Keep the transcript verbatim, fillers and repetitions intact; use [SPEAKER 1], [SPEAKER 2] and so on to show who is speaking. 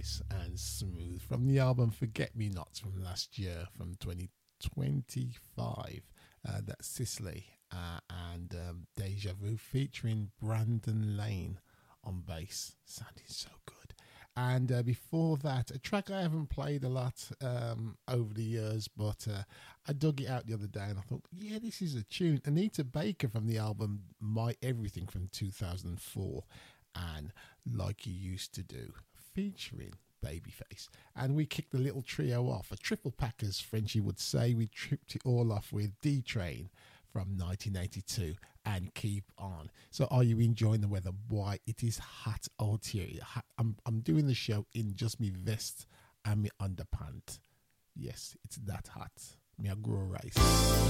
[SPEAKER 1] Nice and Smooth from the album Forget Me Nots from last year, from twenty twenty-five. Uh, that's Sisley uh, and um, Deja Vu featuring Brandon Lane on bass. Sounding so good. And uh, before that, a track I haven't played a lot um, over the years, but uh, I dug it out the other day and I thought, yeah, this is a tune. Anita Baker from the album My Everything from two thousand four, and Like You Used to Do, featuring Babyface. And we kicked the little trio off, a triple pack as Frenchie would say. We tripped it all off with D-Train from nineteen eighty-two and Keep On. So are you enjoying the weather? Why, it is hot out here. I'm, I'm doing the show in just me vest and me underpant. Yes, it's that hot. Me a grow rice.